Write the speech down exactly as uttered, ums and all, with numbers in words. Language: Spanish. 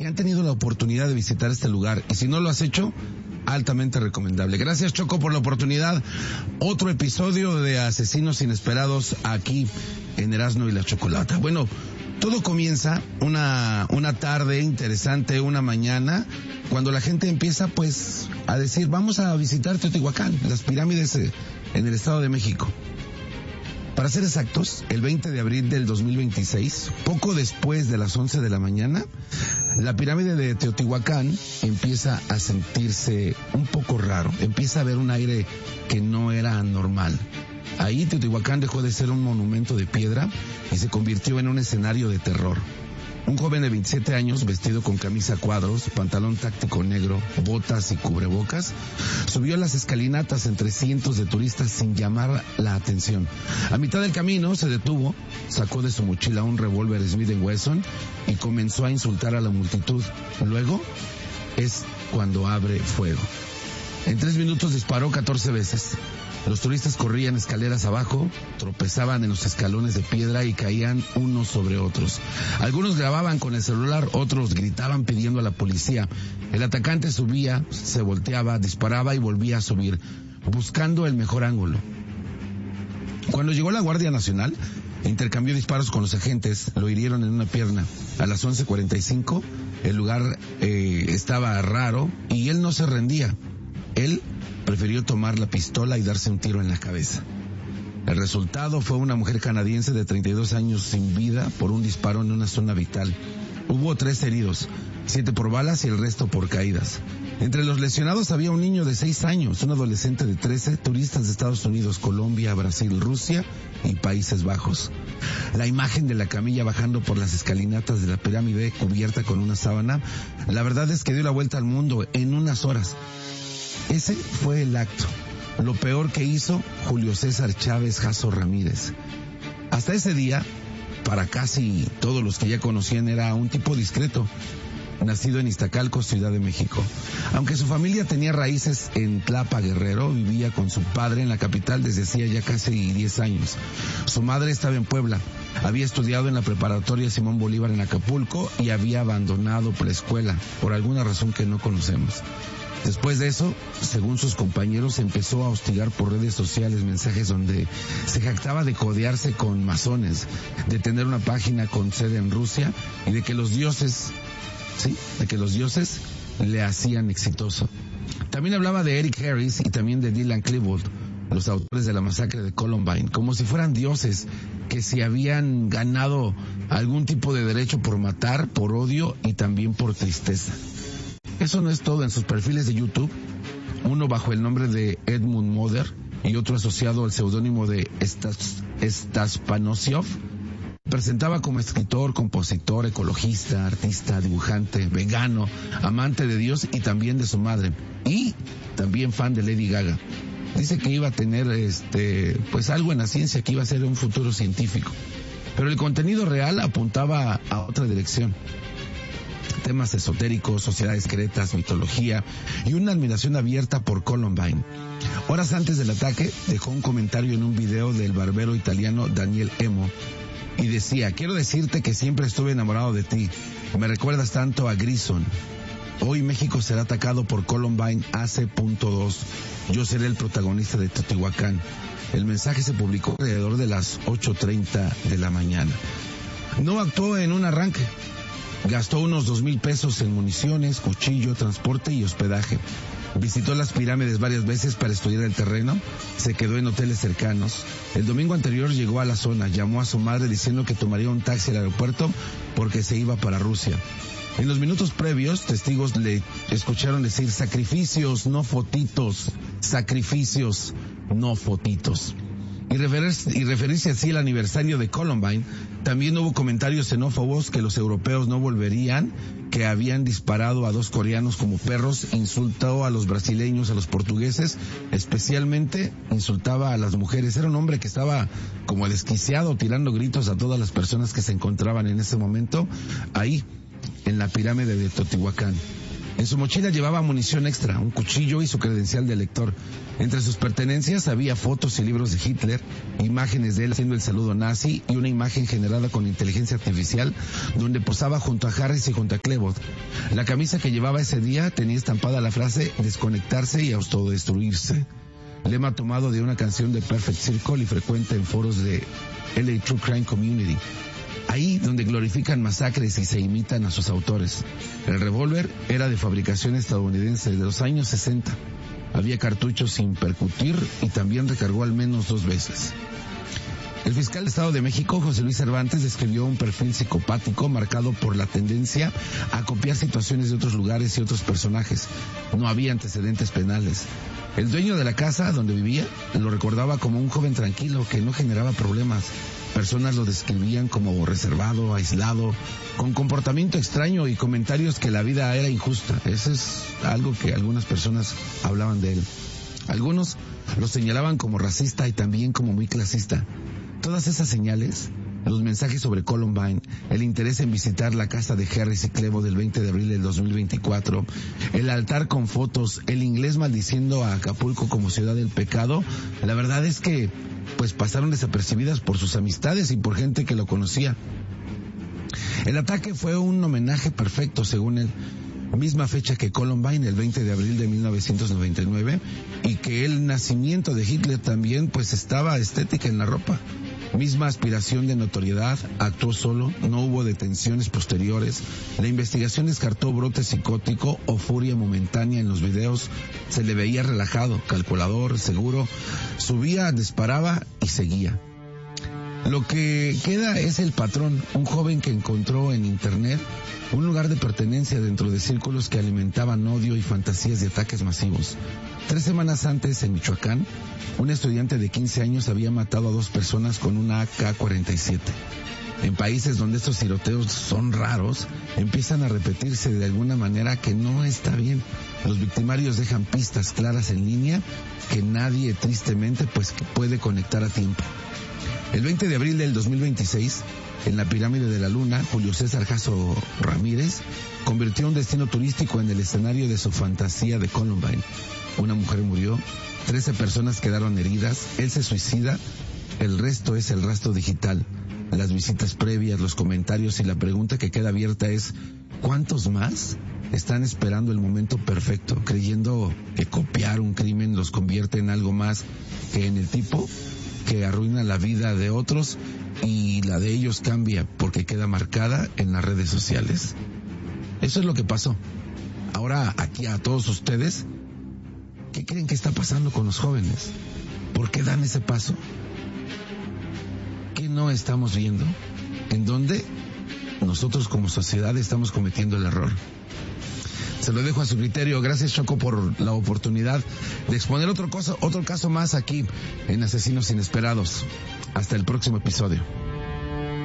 que han tenido la oportunidad de visitar este lugar. Y si no lo has hecho, altamente recomendable. Gracias, Choco, por la oportunidad. Otro episodio de Asesinos Inesperados aquí en Erasmo y la Chocolata. Bueno, todo comienza una, una tarde interesante, una mañana, cuando la gente empieza pues a decir, vamos a visitar Teotihuacán, las pirámides en el Estado de México. Para ser exactos, el veinte de abril del dos mil veintiséis, poco después de las once de la mañana, la pirámide de Teotihuacán empieza a sentirse un poco raro, empieza a haber un aire que no era normal. Ahí Teotihuacán dejó de ser un monumento de piedra y se convirtió en un escenario de terror. Un joven de veintisiete años, vestido con camisa a cuadros, pantalón táctico negro, botas y cubrebocas, subió las escalinatas entre cientos de turistas sin llamar la atención. A mitad del camino se detuvo, sacó de su mochila un revólver Smith and Wesson y comenzó a insultar a la multitud. Luego es cuando abre fuego. En tres minutos disparó catorce veces. Los turistas corrían escaleras abajo, tropezaban en los escalones de piedra y caían unos sobre otros. Algunos grababan con el celular, otros gritaban pidiendo a la policía. El atacante subía, se volteaba, disparaba y volvía a subir, buscando el mejor ángulo. Cuando llegó la Guardia Nacional, intercambió disparos con los agentes, lo hirieron en una pierna. A las once cuarenta y cinco, el lugar eh, estaba raro y él no se rendía. Él prefirió tomar la pistola y darse un tiro en la cabeza. El resultado fue una mujer canadiense de treinta y dos años sin vida por un disparo en una zona vital. Hubo tres heridos, siete por balas y el resto por caídas. Entre los lesionados había un niño de seis años, un adolescente de trece, turistas de Estados Unidos, Colombia, Brasil, Rusia y Países Bajos. La imagen de la camilla bajando por las escalinatas de la pirámide cubierta con una sábana, la verdad es que dio la vuelta al mundo en unas horas. Ese fue el acto. Lo peor que hizo Julio César Chávez Jasso Ramírez. Hasta ese día, para casi todos los que ya conocían, era un tipo discreto, nacido en Iztacalco, Ciudad de México. Aunque su familia tenía raíces en Tlapa, Guerrero, vivía con su padre en la capital desde hacía ya casi diez años. Su madre estaba en Puebla. Había estudiado en la preparatoria Simón Bolívar en Acapulco y había abandonado preescuela, por alguna razón que no conocemos. Después de eso, según sus compañeros, empezó a hostigar por redes sociales mensajes donde se jactaba de codearse con masones, de tener una página con sede en Rusia y de que los dioses, sí, de que los dioses le hacían exitoso. También hablaba de Eric Harris y también de Dylan Klebold, los autores de la masacre de Columbine, como si fueran dioses que se habían ganado algún tipo de derecho por matar, por odio y también por tristeza. Eso no es todo. En sus perfiles de YouTube, uno bajo el nombre de Edmund Moder y otro asociado al seudónimo de Stas, Stas Panosiov, presentaba como escritor, compositor, ecologista, artista, dibujante, vegano, amante de Dios y también de su madre, y también fan de Lady Gaga. Dice que iba a tener este pues algo en la ciencia, que iba a ser un futuro científico, pero el contenido real apuntaba a otra dirección. Temas esotéricos, sociedades secretas, mitología y una admiración abierta por Columbine. Horas antes del ataque, dejó un comentario en un video del barbero italiano Daniel Emo y decía: quiero decirte que siempre estuve enamorado de ti, me recuerdas tanto a Grison. Hoy México será atacado por Columbine A C dos. Yo seré el protagonista de Teotihuacán. El mensaje se publicó alrededor de las ocho treinta de la mañana. No actuó en un arranque. Gastó unos dos mil pesos en municiones, cuchillo, transporte y hospedaje. Visitó las pirámides varias veces para estudiar el terreno. Se quedó en hoteles cercanos. El domingo anterior llegó a la zona. Llamó a su madre diciendo que tomaría un taxi al aeropuerto porque se iba para Rusia. En los minutos previos, testigos le escucharon decir: sacrificios, no fotitos. Sacrificios, no fotitos. Y referirse, y referirse así al aniversario de Columbine. También hubo comentarios xenófobos que los europeos no volverían, que habían disparado a dos coreanos como perros, insultó a los brasileños, a los portugueses, especialmente insultaba a las mujeres. Era un hombre que estaba como desquiciado, tirando gritos a todas las personas que se encontraban en ese momento ahí, en la pirámide de Teotihuacán. En su mochila llevaba munición extra, un cuchillo y su credencial de lector. Entre sus pertenencias había fotos y libros de Hitler, imágenes de él haciendo el saludo nazi y una imagen generada con inteligencia artificial donde posaba junto a Harris y junto a Klebold. La camisa que llevaba ese día tenía estampada la frase desconectarse y autodestruirse, lema tomado de una canción de Perfect Circle y frecuente en foros de L A True Crime Community. Ahí donde glorifican masacres y se imitan a sus autores. El revólver era de fabricación estadounidense de los años sesenta. Había cartuchos sin percutir y también recargó al menos dos veces. El fiscal de Estado de México, José Luis Cervantes, describió un perfil psicopático marcado por la tendencia a copiar situaciones de otros lugares y otros personajes. No había antecedentes penales. El dueño de la casa donde vivía lo recordaba como un joven tranquilo que no generaba problemas. Personas lo describían como reservado, aislado, con comportamiento extraño y comentarios que la vida era injusta. Eso es algo que algunas personas hablaban de él. Algunos lo señalaban como racista y también como muy clasista. Todas esas señales, los mensajes sobre Columbine, el interés en visitar la casa de Harris y Klebold del veinte de abril del dos mil veinticuatro, el altar con fotos, el inglés maldiciendo a Acapulco como ciudad del pecado, la verdad es que pues pasaron desapercibidas por sus amistades y por gente que lo conocía. El ataque fue un homenaje perfecto, según él, misma fecha que Columbine, el veinte de abril de mil novecientos noventa y nueve, y que el nacimiento de Hitler también pues estaba estética en la ropa. Misma aspiración de notoriedad, actuó solo, no hubo detenciones posteriores, la investigación descartó brote psicótico o furia momentánea en los videos, se le veía relajado, calculador, seguro, subía, disparaba y seguía. Lo que queda es el patrón, un joven que encontró en internet un lugar de pertenencia dentro de círculos que alimentaban odio y fantasías de ataques masivos. Tres semanas antes, en Michoacán, un estudiante de quince años había matado a dos personas con una A K cuarenta y siete. En países donde estos tiroteos son raros, empiezan a repetirse de alguna manera que no está bien. Los victimarios dejan pistas claras en línea que nadie, tristemente, pues puede conectar a tiempo. El veinte de abril del dos mil veintiséis, en la pirámide de la Luna, Julio César Jasso Ramírez convirtió un destino turístico en el escenario de su fantasía de Columbine. Una mujer murió, trece personas quedaron heridas, él se suicida, el resto es el rastro digital. Las visitas previas, los comentarios y la pregunta que queda abierta es ¿cuántos más están esperando el momento perfecto, creyendo que copiar un crimen los convierte en algo más que en el tipo que arruina la vida de otros y la de ellos cambia porque queda marcada en las redes sociales? Eso es lo que pasó. Ahora, aquí a todos ustedes, ¿qué creen que está pasando con los jóvenes? ¿Por qué dan ese paso? ¿Qué no estamos viendo? ¿En dónde nosotros como sociedad estamos cometiendo el error? Se lo dejo a su criterio. Gracias, Choco, por la oportunidad de exponer otro, cosa, otro caso más aquí en Asesinos Inesperados. Hasta el próximo episodio.